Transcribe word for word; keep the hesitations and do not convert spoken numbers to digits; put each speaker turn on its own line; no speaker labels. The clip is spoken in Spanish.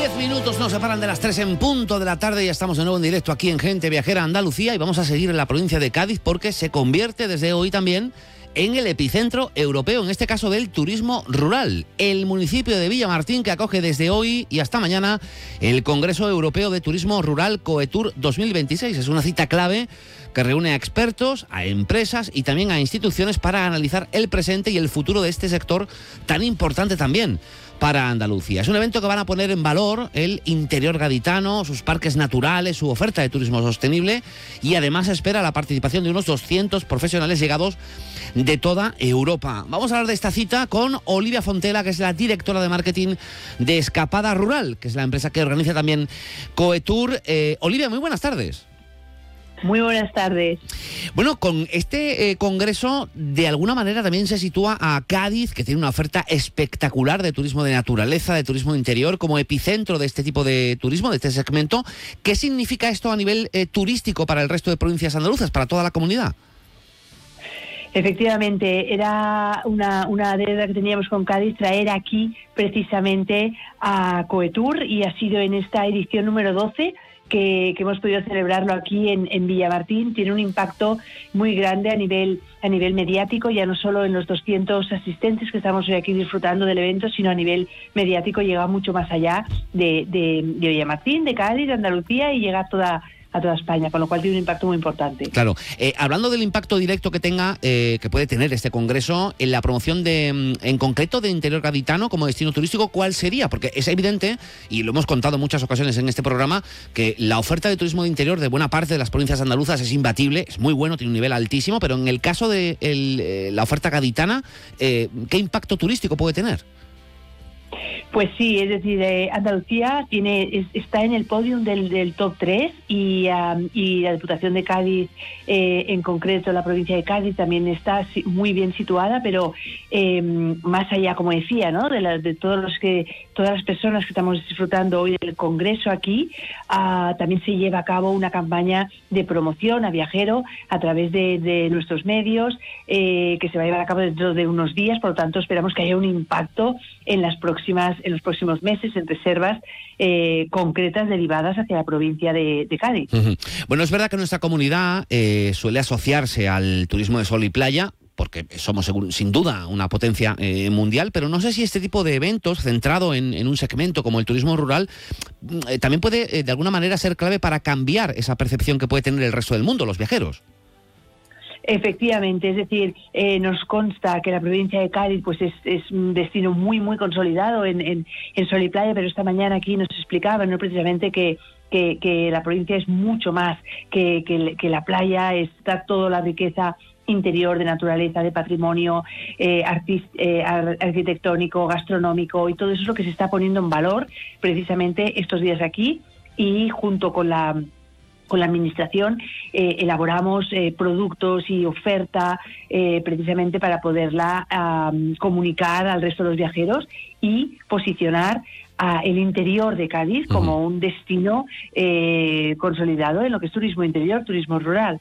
Diez minutos nos separan de las tres en punto de la tarde y estamos de nuevo en directo aquí en Gente Viajera Andalucía y vamos a seguir en la provincia de Cádiz porque se convierte desde hoy también en el epicentro europeo, en este caso del turismo rural. El municipio de Villamartín que acoge desde hoy y hasta mañana el Congreso Europeo de Turismo Rural Coetour dos mil veintiséis. Es una cita clave que reúne a expertos, a empresas y también a instituciones para analizar el presente y el futuro de este sector tan importante también para Andalucía. Es un evento que van a poner en valor el interior gaditano, sus parques naturales, su oferta de turismo sostenible y además espera la participación de unos doscientos profesionales llegados de toda Europa. Vamos a hablar de esta cita con Olivia Fontela, que es la directora de marketing de Escapada Rural, que es la empresa que organiza también Coetour. Eh, Olivia, muy buenas tardes.
Muy buenas tardes.
Bueno, con este eh, congreso de alguna manera también se sitúa a Cádiz, que tiene una oferta espectacular de turismo de naturaleza, de turismo interior, como epicentro de este tipo de turismo, de este segmento. ¿Qué significa esto a nivel eh, turístico para el resto de provincias andaluzas, para toda la comunidad?
Efectivamente, era una, una deuda que teníamos con Cádiz traer aquí precisamente a Coetour y ha sido en esta edición número doce que, que hemos podido celebrarlo aquí en, en Villamartín. Tiene un impacto muy grande a nivel a nivel mediático, ya no solo en los doscientos asistentes que estamos hoy aquí disfrutando del evento, sino a nivel mediático llega mucho más allá de, de, de Villamartín, de Cádiz, de Andalucía y llega a toda a toda España, con lo cual tiene un impacto muy importante.
Claro. Eh, hablando del impacto directo que tenga, eh, que puede tener este congreso en la promoción de, en concreto, de interior gaditano como destino turístico, ¿cuál sería? Porque es evidente, y lo hemos contado en muchas ocasiones en este programa, que la oferta de turismo de interior de buena parte de las provincias andaluzas es imbatible, es muy bueno, tiene un nivel altísimo, pero en el caso de el, eh, la oferta gaditana, eh, ¿qué impacto turístico puede tener?
Pues sí, es decir, eh, Andalucía tiene es, está en el podium del, del top tres y, um, y la Diputación de Cádiz, eh, en concreto la provincia de Cádiz, también está muy bien situada, pero eh, más allá, como decía, ¿no? de, la, de todos los que todas las personas que estamos disfrutando hoy del Congreso aquí, uh, también se lleva a cabo una campaña de promoción a viajero a través de, de nuestros medios, eh, que se va a llevar a cabo dentro de unos días, por lo tanto esperamos que haya un impacto en las próximas en los próximos meses en reservas eh, concretas derivadas hacia la provincia de, de Cádiz.
Uh-huh. Bueno, es verdad que nuestra comunidad eh, suele asociarse al turismo de sol y playa, porque somos sin duda una potencia eh, mundial, pero no sé si este tipo de eventos centrado en, en un segmento como el turismo rural eh, también puede eh, de alguna manera ser clave para cambiar esa percepción que puede tener el resto del mundo, los viajeros.
Efectivamente, es decir, eh, nos consta que la provincia de Cádiz pues es, es un destino muy muy consolidado en, en, en sol y playa, pero esta mañana aquí nos explicaban, ¿no? precisamente que, que, que la provincia es mucho más que, que, que la playa, está toda la riqueza interior de naturaleza, de patrimonio eh, artist, eh, arquitectónico, gastronómico, y todo eso es lo que se está poniendo en valor precisamente estos días aquí, y junto con la con la administración eh, elaboramos eh, productos y oferta eh, precisamente para poderla um, comunicar al resto de los viajeros y posicionar a el interior de Cádiz como uh-huh. un destino eh, consolidado en lo que es turismo interior, turismo rural.